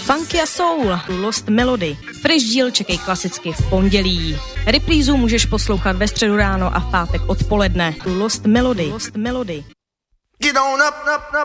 Funky a soul, Lost Melody. Fresh díl čekej klasicky v pondělí. Reprízu můžeš poslouchat ve středu ráno a v pátek odpoledne. Lost Melody. Lost Melody. Get on up, up, up.